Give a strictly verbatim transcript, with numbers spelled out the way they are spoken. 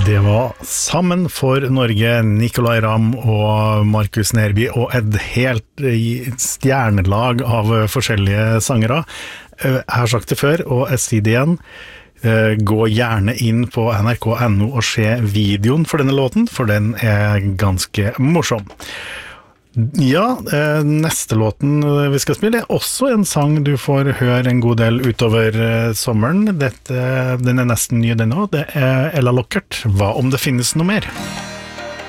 Det var Sammen for Norge, Nicolai Ramm og Markus Nerby, og et helt stjernelag av forskjellige sangere. Jeg har sagt det før, og jeg sier det igjen. Gå gjerne inn på N R K punktum N O og se videoen for denne låten, for den er ganske morsom. Ja, neste låten vi skal spille er også en sang du får høre en god del utover sommeren. Dette, den er nesten ny den også. Det er Ella Lockert. Hva om det finnes noe mer?